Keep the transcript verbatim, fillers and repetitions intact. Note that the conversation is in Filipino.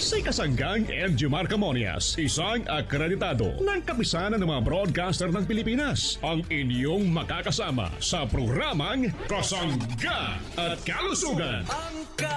Si Kasanggang Edjumar Camonias, isang akreditado ng kapisanan ng mga broadcaster ng Pilipinas, ang inyong makakasama sa programang Kasangga at Kalusugan.